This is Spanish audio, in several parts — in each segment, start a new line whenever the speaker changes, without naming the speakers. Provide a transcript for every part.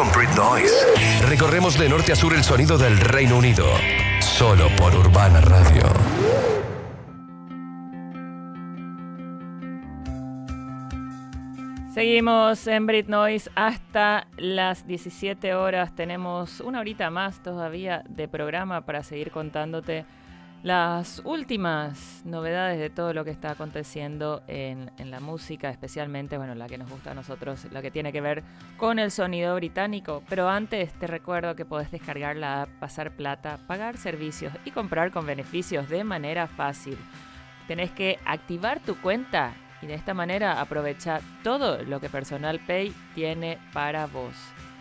con Brit Noise. Recorremos de norte a sur el sonido del Reino Unido. Solo por Urbana Radio.
Seguimos en Brit Noise hasta las 17 horas. Tenemos una horita más todavía de programa para seguir contándote las últimas novedades de todo lo que está aconteciendo en la música, especialmente, bueno, la que nos gusta a nosotros, la que tiene que ver con el sonido británico. Pero antes te recuerdo que podés descargar la app, pasar plata, pagar servicios y comprar con beneficios de manera fácil. Tenés que activar tu cuenta y de esta manera aprovecha todo lo que Personal Pay tiene para vos.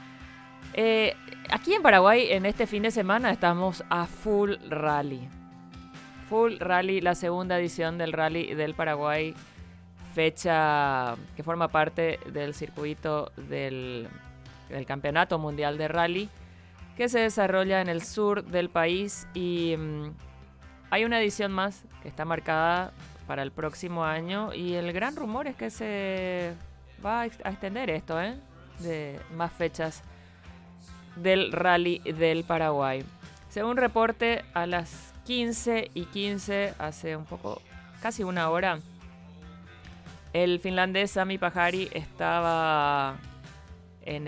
Aquí en Paraguay, en este fin de semana, estamos a full rally. Full Rally, la segunda edición del Rally del Paraguay, fecha que forma parte del circuito del Campeonato Mundial de Rally, que se desarrolla en el sur del país y hay una edición más que está marcada para el próximo año y el gran rumor es que se va a extender esto, de más fechas del Rally del Paraguay. Según reporte, a las 15:15, hace un poco, casi una hora, el finlandés Sami Pajari estaba en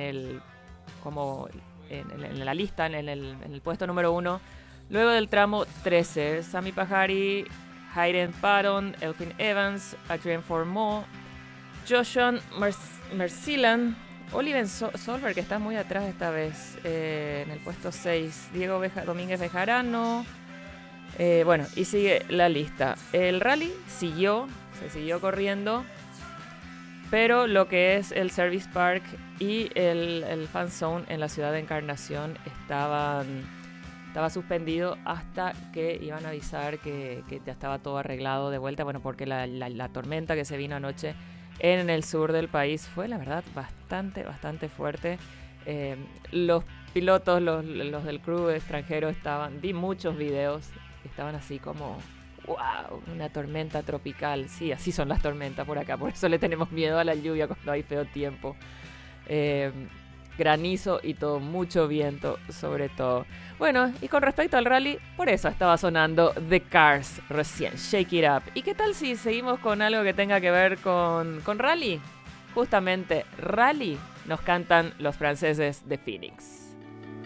la lista, en el puesto número 1, luego del tramo 13. Sami Pajari, Hayden Paton, Elfyn Evans, Adrien Fourmont, Joshua Mercilan, Oliver Solberg, que está muy atrás esta vez, en el puesto 6, Diego Domínguez Bejarano, bueno, y sigue la lista. El rally se siguió corriendo, pero lo que es el Service Park y el Fan Zone en la ciudad de Encarnación estaba suspendido hasta que iban a avisar que ya estaba todo arreglado de vuelta, bueno, porque la tormenta que se vino anoche en el sur del país fue, la verdad, bastante fuerte. Los pilotos, los del crew extranjero vi muchos videos, estaban así como, wow, una tormenta tropical. Sí, así son las tormentas por acá, por eso le tenemos miedo a la lluvia cuando hay feo tiempo. Granizo y todo, mucho viento sobre todo. Bueno, y con respecto al rally, por eso estaba sonando The Cars recién, Shake It Up. ¿Y qué tal si seguimos con algo que tenga que ver con rally? Justamente, rally nos cantan los franceses de Phoenix.